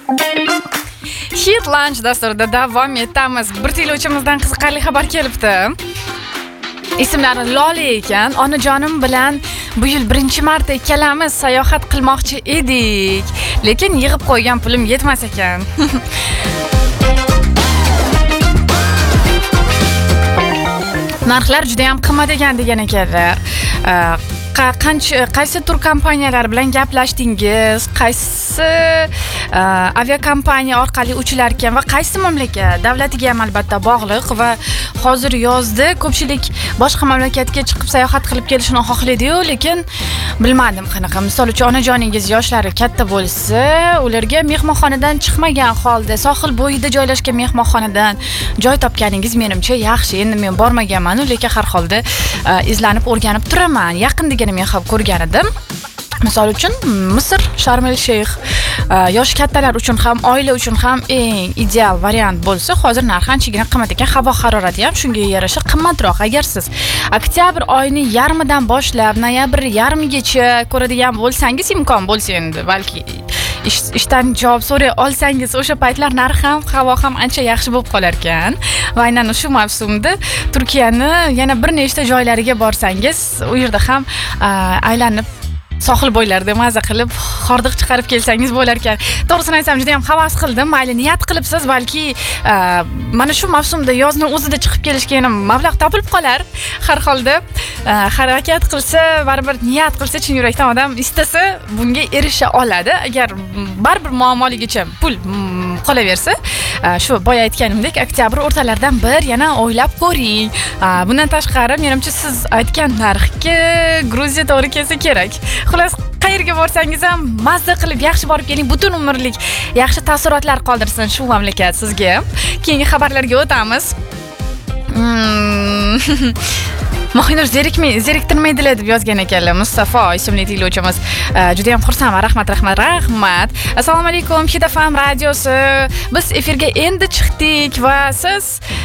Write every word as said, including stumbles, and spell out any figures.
Hit Lunch dasturida davom etamiz. Bir tinglovchimizdan qiziqarli xabar kelibdi. Ismlari Lola ekan. Onajonim bilan bu yil birinchi marta ikkalamiz sayohat qilmoqchi edik, lekin yig'ib qo'ygan pulim yetmas ekan. Narxlar juda ham qimmat ekan degan ekanlar. Qancha qaysi tur kompaniyalar bilan gaplashdingiz? Qaysi aviakompaniya orqali uchilar ekan va qaysi mamlakat davlatiga ham albatta bog'liq va hozir yozda ko'pchilik boshqa mamlakatga chiqib sayohat qilib kelishni xohlaydi-yu, lekin bilmadim qanaqa. Misol uchun onajoningiz yoshlari katta bo'lsa, ularga mehmonxonadan chiqmagan holda sohil bo'yida joylashgan mehmonxonadan joy topganingiz menimcha yaxshi. Endi men bormaganman, lekin har holda izlanib o'rganib turaman. Yaqinda men ham ko'rgan edim. Misol uchun Misr, Sharm el-Sheyx yosh kattalar uchun ham, oila uchun ham eng ideal variant bo'lsa, hozir narxi anchagina qimmat ekan. Havo harorati ham shunga yarasha qimmatroq. Agar siz oktyabr oyining yarmidan boshlab noyabr yarmigacha ko'radigan bo'lsangiz, imkon bo'lsa endi balki ish, ishdan javob so'ray olsangiz, o'sha paytlar narx ham, havo ham ancha yaxshi bo'lib qolar ekan. Va aynan shu mavsumda Turkiyani yana bir nechta joylariga borsangiz, u yerda ham aylanib sohil bo'ylarida maza qilib hordiq chiqarib kelsangiz bo'lar ekan. To'g'risini aytsam, juda ham havas qildim. Mayli niyat qilibsiz, balki mana shu mavsumda yozni o'zida chiqib kelishga yana mablag' topilib qolar. Har holda harakat qilsa, baribir niyat qilsa, chin yurakdan odam istasa bunga erisha oladi. Agar baribir muammoligicha pul qolaversa, shu boya aytganimdek, oktyabr o'rtalaridan bir yana o'ylab ko'ring. Bundan tashqari, menimcha siz aytgan narxga Gruziya to'g'ri kelsa kerak. Xullas, qayerga borsangiz ham mazza qilib yaxshi borib keling, butun umrlik yaxshi taassurotlar qoldirsin shu mamlakat sizga. Keyingi xabarlarga o'tamiz. Mohinur zerikmay, zeriktirmaydilar deb yozgan ekanlar. Mustafa ismli tinglovchimiz. Juda ham xursandman. Rahmat, rahmat, rahmat. Assalomu alaykum, Hit F M radiosi. Biz efirga endi chiqdik va siz